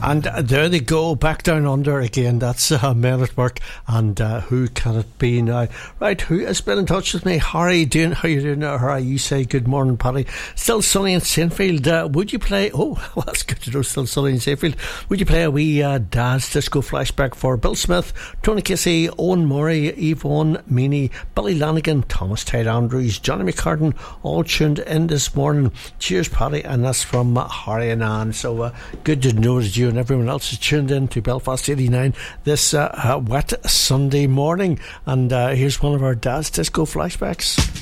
And there they go, back down under again. That's Men at Work. And who can it be now? Right, who has been in touch with me? Harry, how you doing? Harry, you say good morning, Paddy. Still sunny in Saintfield. Would you play? Oh, well, that's good to know. Still sunny in Saintfield. Would you play a wee Dad's Disco flashback for Bill Smith, Tony Casey, Owen Murray, Yvonne Meany, Billy Lanigan, Thomas Ted Andrews, Johnny McCartan, all tuned in this morning. Cheers, Paddy. And that's from Harry and Ann. So good to know that you and everyone else is tuned in to Belfast 89 this wet Sunday morning. And here's one of our Dad's Disco flashbacks.